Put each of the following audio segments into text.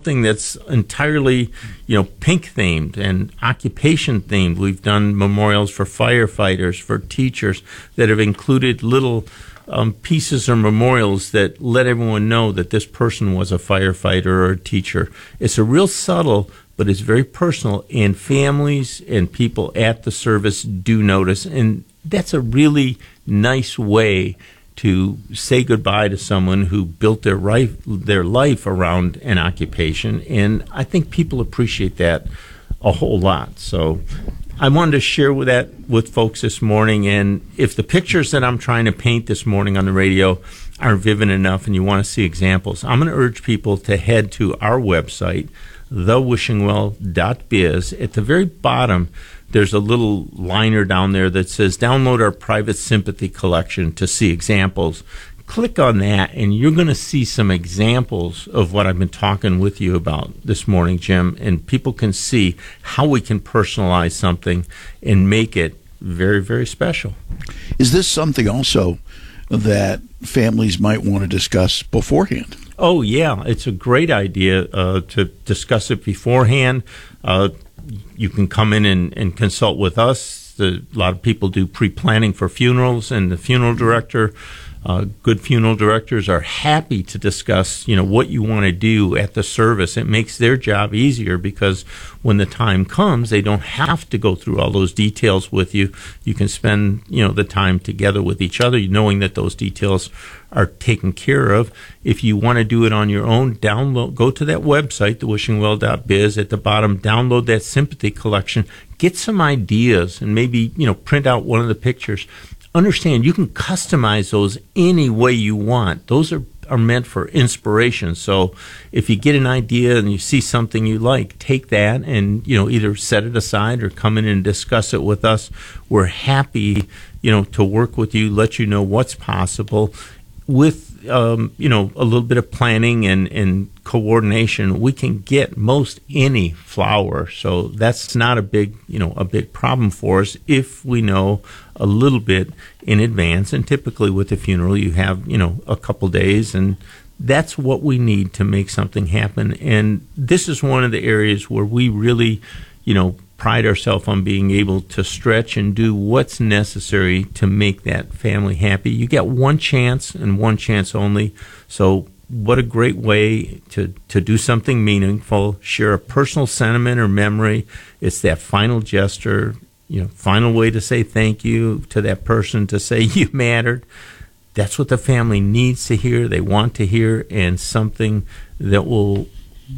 something that's entirely, pink themed and occupation themed. We've done memorials for firefighters, for teachers that have included little pieces or memorials that let everyone know that this person was a firefighter or a teacher. It's a real subtle, but it's very personal, and families and people at the service do notice, and that's a really nice way to say goodbye to someone who built their life around an occupation, and I think people appreciate that a whole lot. So I wanted to share with folks this morning, and if the pictures that I'm trying to paint this morning on the radio aren't vivid enough and you want to see examples, I'm going to urge people to head to our website, thewishingwell.biz. At the very bottom, there's a little liner down there that says download our private sympathy collection to see examples. Click on that, and you're going to see some examples of what I've been talking with you about this morning, Jim, and people can see how we can personalize something and make it very, very special. Is this something also that families might want to discuss beforehand? Oh, yeah. It's a great idea to discuss it beforehand. You can come in and consult with us. A lot of people do pre-planning for funerals, and the funeral director, good funeral directors are happy to discuss, what you want to do at the service. It makes their job easier because when the time comes, they don't have to go through all those details with you. You can spend, the time together with each other, knowing that those details are taken care of. If you want to do it on your own, go to that website, thewishingwell.biz. At the bottom, download that sympathy collection. Get some ideas and maybe, print out one of the pictures. Understand, you can customize those any way you want. Those are meant for inspiration. So if you get an idea and you see something you like, take that and, either set it aside or come in and discuss it with us. We're happy, to work with you, let you know what's possible. With, a little bit of planning and coordination, we can get most any flower. So that's not a big problem for us if we know a little bit in advance. And typically with a funeral, you have, a couple days, and that's what we need to make something happen. And this is one of the areas where we really, pride ourselves on being able to stretch and do what's necessary to make that family happy. You get one chance and one chance only. So what a great way to do something meaningful, share a personal sentiment or memory. It's that final gesture, final way to say thank you to that person, to say you mattered. That's what the family needs to hear, they want to hear, and something that will,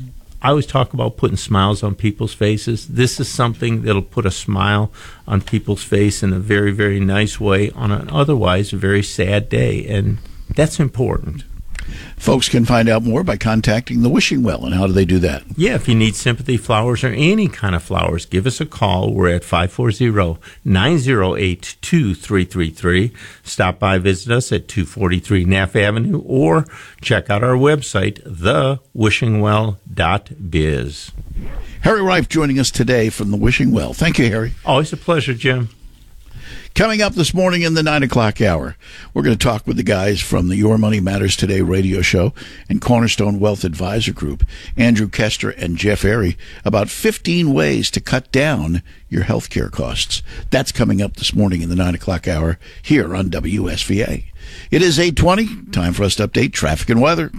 I always talk about putting smiles on people's faces. This is something that'll put a smile on people's face in a very, very nice way on an otherwise very sad day, and that's important. Folks can find out more by contacting the Wishing Well. And how do they do that? Yeah, if you need sympathy flowers or any kind of flowers, give us a call. We're at 540-908-2333. Stop by, visit us at 243 Neff Avenue, or check out our website, thewishingwell.biz. Harry Reif joining us today from the Wishing Well. Thank you, Harry. Always a pleasure, Jim. Coming up this morning in the 9 o'clock hour, we're going to talk with the guys from the Your Money Matters Today radio show and Cornerstone Wealth Advisor Group, Andrew Kester and Jeff Airy, about 15 ways to cut down your health care costs. That's coming up this morning in the 9 o'clock hour here on WSVA. It is 8:20. Time for us to update traffic and weather.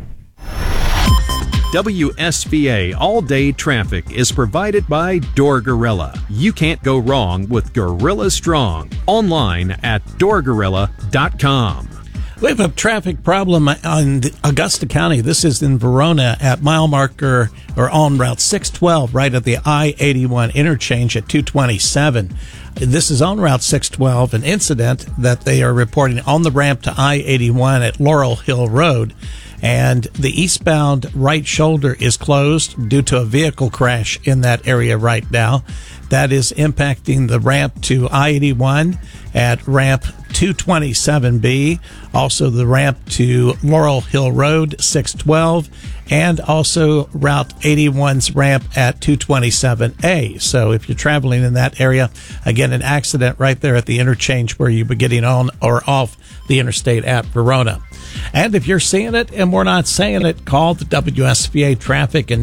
WSVA all-day traffic is provided by Door Gorilla. You can't go wrong with Gorilla Strong. Online at doorgorilla.com. We have a traffic problem in Augusta County. This is in Verona at mile marker or on Route 612 right at the I-81 interchange at 227. This is on Route 612, an incident that they are reporting on the ramp to I-81 at Laurel Hill Road. And the eastbound right shoulder is closed due to a vehicle crash in that area right now. That is impacting the ramp to I-81 at ramp 227B, also the ramp to Laurel Hill Road 612, and also Route 81's ramp at 227A. So if you're traveling in that area, again, an accident right there at the interchange where you'll be getting on or off the interstate at Verona. And if you're seeing it and we're not saying it, call the WSVA Traffic and